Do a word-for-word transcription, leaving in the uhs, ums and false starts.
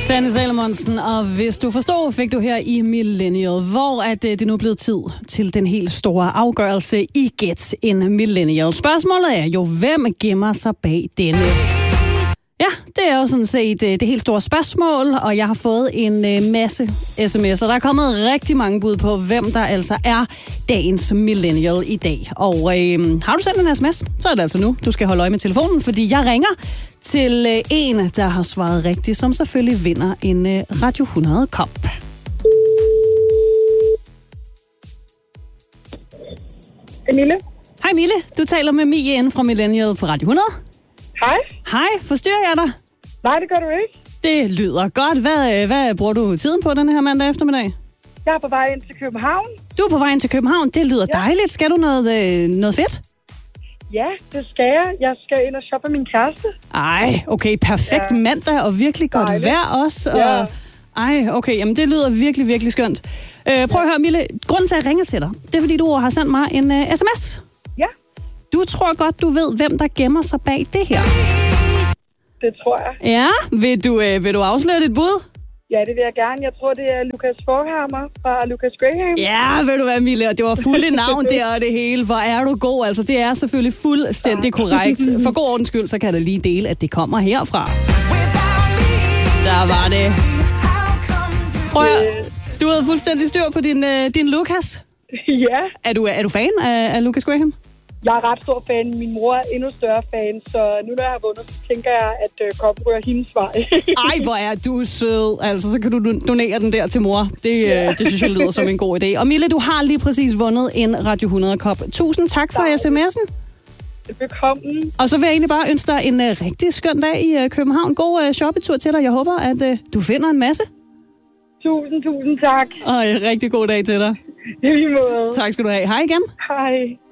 Sanne Salomonsen, og hvis du forstår, fik du her i Millennial, hvor at det nu er blevet tid til den helt store afgørelse i Get en Millennial. Spørgsmålet er jo, hvem gemmer sig bag denne? Ja, det er jo sådan set det helt store spørgsmål, og jeg har fået en masse sms'er. Der er kommet rigtig mange bud på, hvem der altså er dagens Millennial i dag. Og øh, har du sendt en sms, så er det altså nu, du skal holde øje med telefonen, fordi jeg ringer til øh, en, der har svaret rigtigt, som selvfølgelig vinder en øh, Radio hundrede-kop. Mille. Hej Mille, du taler med Mie inde fra Millennial på Radio hundrede. Hej. Hej, forstyrrer jeg dig? Nej, det gør du ikke. Det lyder godt. Hvad, hvad bruger du tiden på den her mandag eftermiddag? Jeg er på vej ind til København. Du er på vej ind til København. Det lyder ja. dejligt. Skal du noget, øh, noget fedt? Ja, det skal jeg. Jeg skal ind og shoppe med min kæreste. Ej, okay. Perfekt ja. mandag og virkelig godt dejligt. Vejr også. Og... Ja. Ej, okay. Jamen, det lyder virkelig, virkelig skønt. Øh, prøv at høre, Mille. Grunden til, at jeg ringer til dig, det er, fordi du har sendt mig en uh, sms. Ja. Du tror godt, du ved, hvem der gemmer sig bag det her. Det tror jeg. Ja, vil du, øh, vil du afsløre dit bud? Ja, det vil jeg gerne. Jeg tror, det er Lucas Forhammer fra Lucas Graham. Ja, ved du hvad, Mille? Det var fulde navn der og det hele. Hvor er du god? Altså, det er selvfølgelig fuldstændig korrekt. For god ordens skyld, så kan det lige dele, at det kommer herfra. Der var det. Prøv at, du havde fuldstændig styr på din, øh, din Lucas. Ja. Er du, er du fan af, af Lucas Graham? Jeg er ret stor fan. Min mor er endnu større fan, så nu når jeg har vundet, så tænker jeg, at øh, koppen rører hendes vej. Ej, hvor er du sød. Altså, så kan du donere den der til mor. Det, ja. øh, det synes jeg lyder som en god idé. Og Mille, du har lige præcis vundet en Radio hundrede-kop. Tusind tak for Nej. sms'en. Velkommen. Og så vil jeg egentlig bare ønske dig en uh, rigtig skøn dag i uh, København. God uh, shoppetur til dig. Jeg håber, at uh, du finder en masse. Tusind, tusind tak. Og en rigtig god dag til dig. I lige måde. Tak skal du have. Hej igen. Hej.